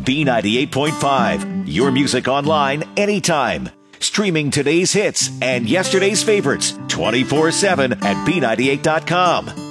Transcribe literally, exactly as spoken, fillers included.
B ninety-eight point five, your music online anytime. Streaming today's hits and yesterday's favorites twenty-four seven at B ninety-eight dot com.